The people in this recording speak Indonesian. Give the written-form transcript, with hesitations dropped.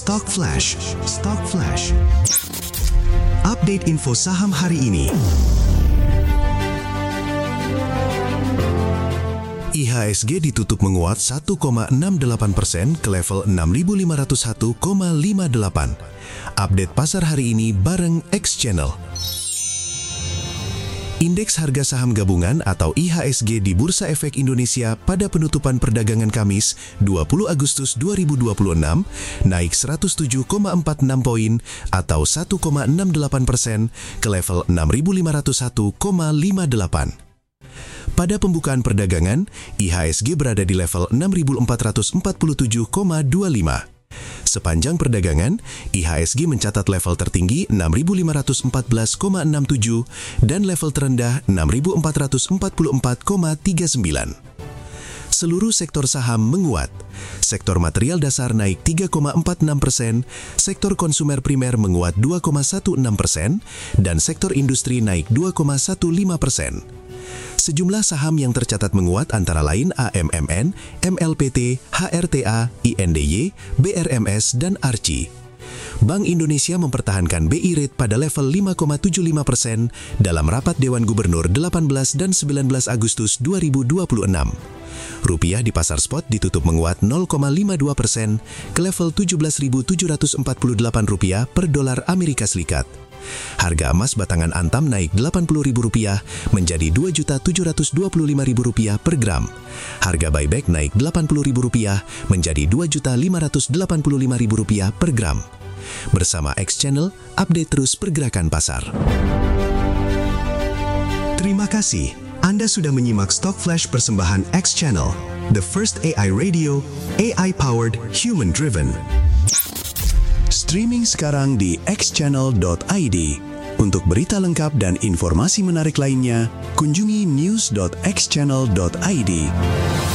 Stock Flash. Stock Flash. Update info saham hari ini. IHSG ditutup menguat 1,68% ke level 6.501,58. Update pasar hari ini bareng X-Channel. Indeks harga saham gabungan atau IHSG di Bursa Efek Indonesia pada penutupan perdagangan Kamis 20 Agustus 2026 naik 107,46 poin atau 1,68% ke level 6.501,58. Pada pembukaan perdagangan, IHSG berada di level 6.447,25. Sepanjang perdagangan, IHSG mencatat level tertinggi 6.514,67 dan level terendah 6.444,39. Seluruh sektor saham menguat. Sektor material dasar naik 3,46%, sektor konsumer primer menguat 2,16%, dan sektor industri naik 2,15%. Sejumlah saham yang tercatat menguat antara lain AMMN, MLPT, HRTA, INDY, BRMS, dan Arci. Bank Indonesia mempertahankan BI Rate pada level 5,75% dalam rapat Dewan Gubernur 18 dan 19 Agustus 2026. Rupiah di pasar spot ditutup menguat 0,52% ke level Rp17.748 per dolar Amerika Serikat. Harga emas batangan Antam naik Rp80.000 menjadi Rp2.725.000 per gram. Harga buyback naik Rp80.000 menjadi Rp2.585.000 per gram. Bersama X-Channel, update terus pergerakan pasar. Terima kasih. Anda sudah menyimak Stock Flash persembahan X-Channel, the first AI radio, AI-powered, human-driven. Streaming sekarang di xchannel.id. Untuk berita lengkap dan informasi menarik lainnya, kunjungi news.xchannel.id.